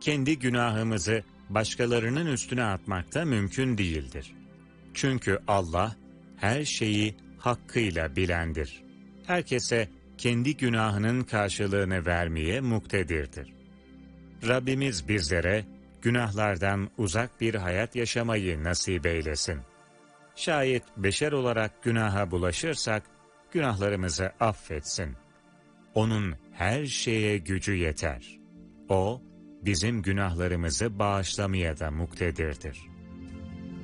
kendi günahımızı başkalarının üstüne atmak da mümkün değildir. Çünkü Allah her şeyi hakkıyla bilendir. Herkese kendi günahının karşılığını vermeye muktedirdir. Rabbimiz bizlere günahlardan uzak bir hayat yaşamayı nasip eylesin. Şayet beşer olarak günaha bulaşırsak, günahlarımızı affetsin. O'nun her şeye gücü yeter. O, bizim günahlarımızı bağışlamaya da muktedirdir.